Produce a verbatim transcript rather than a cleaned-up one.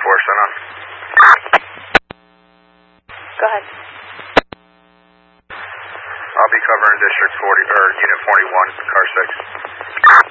four, send on. Go ahead. I'll be covering District forty, or Unit forty-one, car six.